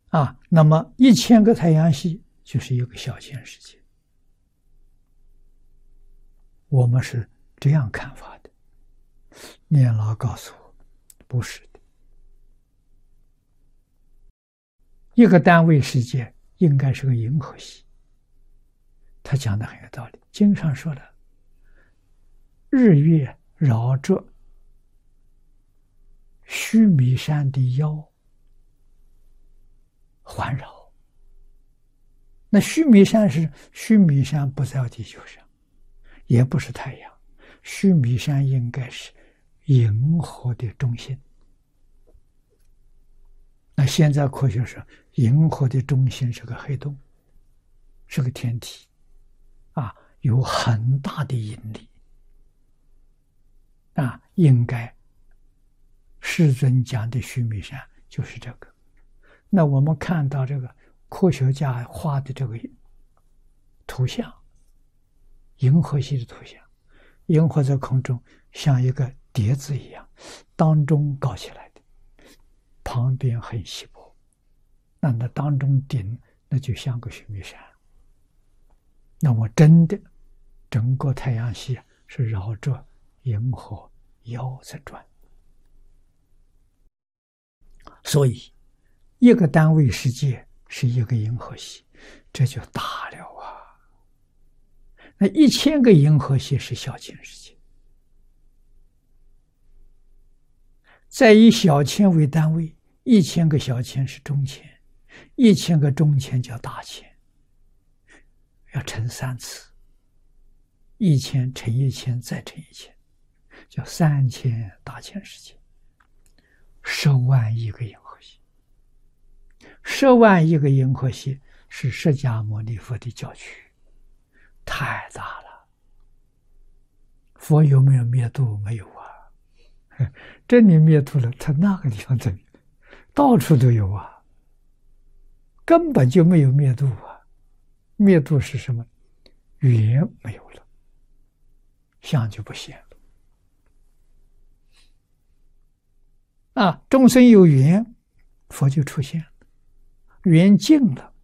那么1000个太阳系就是一个小千世界。我们是这样看法的。念老告诉我，不是的。一个单位世界应该是个银河系。他讲的很有道理，经上说的，日月绕着须弥山的腰环绕。那须弥山不在地球上，也不是太阳，须弥山应该是银河的中心。那现在科学说，银河的中心是个黑洞，是个天体，有很大的引力，应该世尊讲的须弥山就是这个。那我们看到这个科学家画的这个图像，银河系的图像，银河在空中像一个碟子一样，当中高起来的，旁边很稀薄，那当中顶那就像个须弥山。那么真的整个太阳系是绕着银河腰在转。所以一个单位世界是一个银河系，这就大了啊。那1000个银河系是小千世界，再以小千为单位，1000个小千是中千，1000个中千叫大千，要乘3次，1000乘1000再乘1000，叫3000大千世界，10万亿个银河系。10万亿个银河系是释迦牟尼佛的教区，太大了。佛有没有灭度？没有啊。这里灭度了，他那个地方怎么到处都有啊，根本就没有灭度啊。灭度是什么？缘没有了，相就不现了。众生有缘，佛就出现了；缘尽了，